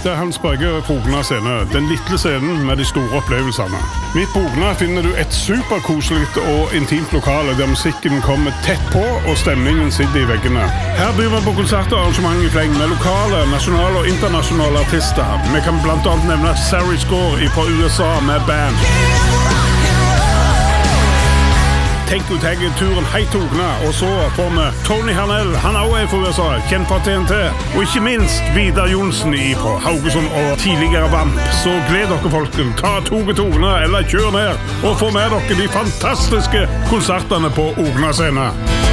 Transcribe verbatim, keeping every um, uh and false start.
Dette er Hans Børge på Ogna scene, den lille scenen med de store opplevelsene. Midt på Ogna finner du et superkoselig og intimt lokale der musikken kommer tett på og stemningen sitter i veggene. Her byr vi på konsert og arrangement i fleng med lokale, nasjonale og internasjonale artister. Vi kan blant annet nevne Sarri Score fra U S A med band. Tenk ut jeg turen hei til Ogna, og så får vi Tony Harnell, han også er fra U S A, kjent fra T N T, og ikke minst Vidar Jonsen fra Haugesund og tidligere Vamp. Så gled dere folken, ta toget til Ogna eller kjør ned, og få med dere de fantastiske konsertene på Ogna scene.